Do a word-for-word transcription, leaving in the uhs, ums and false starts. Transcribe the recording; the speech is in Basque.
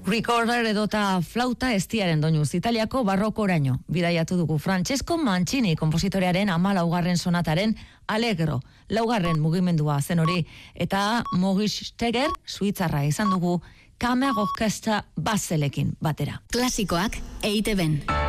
Recorder edota flauta estiaren doinuz Italiako barrokoraino bidaiatu dugu Francesco Mancini konpositorearen hamalaugarren sonataren Allegro, laugarren mugimendua zen hori, eta Maurice Steger suitzarra izan dugu Kammer Orkestra Baselekin batera. Klasikoak E I T B-n.